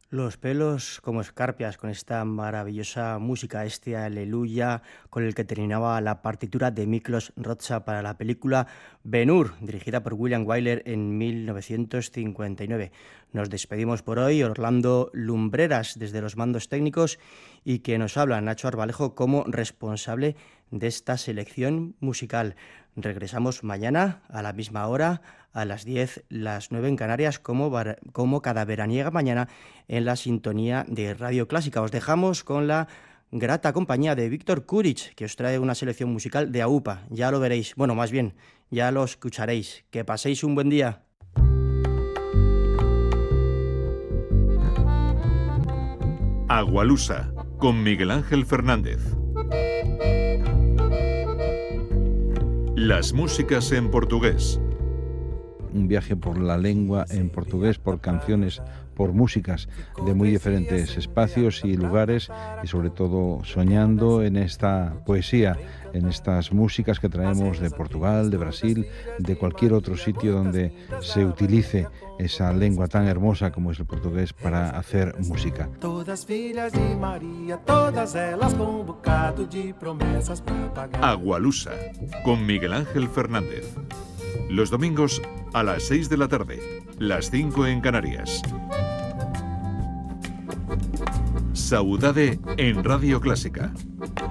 Los pelos como escarpias con esta maravillosa música, este Aleluya, con el que terminaba la partitura de Miklos Rozsa para la película Ben-Hur, dirigida por William Wyler en 1959. Nos despedimos por hoy, Orlando Lumbreras desde los mandos técnicos y que nos habla Nacho Arbalejo como responsable de esta selección musical. Regresamos mañana a la misma hora, a las 10, las 9 en Canarias, como cada veraniega mañana en la sintonía de Radio Clásica. Os dejamos con la grata compañía de Víctor Kuric, que os trae una selección musical de AUPA. Ya lo veréis, bueno, más bien, ya lo escucharéis. Que paséis un buen día. Agualusa, con Miguel Ángel Fernández. Las músicas en portugués. Un viaje por la lengua en portugués, por canciones, por músicas de muy diferentes espacios y lugares, y sobre todo soñando en esta poesía, en estas músicas que traemos de Portugal, de Brasil, de cualquier otro sitio donde se utilice esa lengua tan hermosa como es el portugués para hacer música. Todas filhas de María, todas ellas con un bocado de promesas para pagar. Agualusa, con Miguel Ángel Fernández. Los domingos a las 6 de la tarde, las 5 en Canarias. Saudade en Radio Clásica.